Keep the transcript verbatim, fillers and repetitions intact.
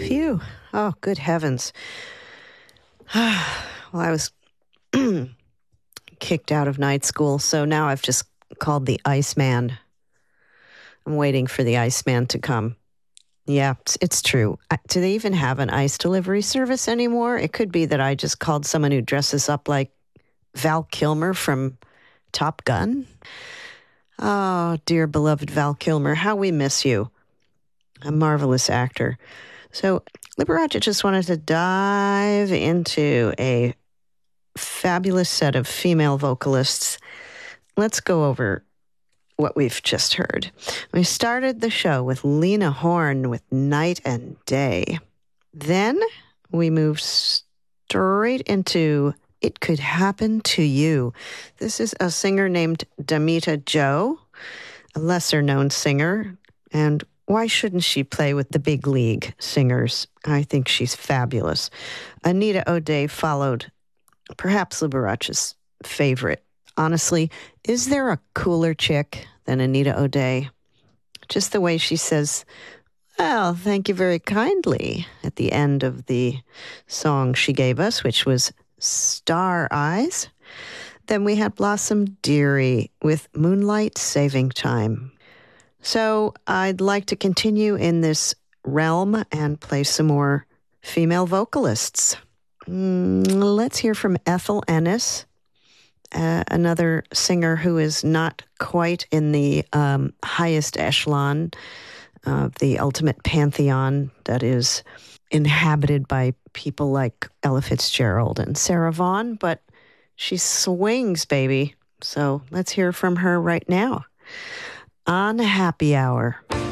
Phew. Oh, good heavens. Well, I was kicked out of night school, so now I've just called the Iceman. I'm waiting for the Iceman to come. Yeah, it's, it's true. I, do they even have an ice delivery service anymore? It could be that I just called someone who dresses up like Val Kilmer from Top Gun. Oh, dear beloved Val Kilmer, how we miss you. A marvelous actor. So Liberace just wanted to dive into a fabulous set of female vocalists. Let's go over what we've just heard. We started the show with Lena Horne with Night and Day. Then we moved straight into It Could Happen to You. This is a singer named Damita Jo, a lesser-known singer, and why shouldn't she play with the big league singers? I think she's fabulous. Anita O'Day followed, perhaps Liberace's favorite. Honestly, is there a cooler chick than Anita O'Day? Just the way she says, well, thank you very kindly, at the end of the song she gave us, which was Star Eyes. Then we had Blossom Dearie with Moonlight Saving Time. So I'd like to continue in this realm and play some more female vocalists. Mm, let's hear from Ethel Ennis, uh, another singer who is not quite in the um, highest echelon of the ultimate pantheon that is inhabited by people like Ella Fitzgerald and Sarah Vaughan, but she swings, baby. So let's hear from her right now on Happy Hour.